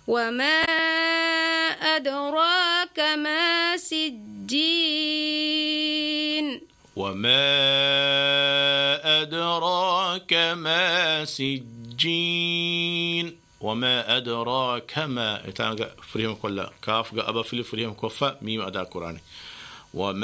وما أدراك ما سجين وما أدراك ما سجين وما أدراك ما فريهم كلا كاف أبا في فريهم كفا ميم أدا قرآن وما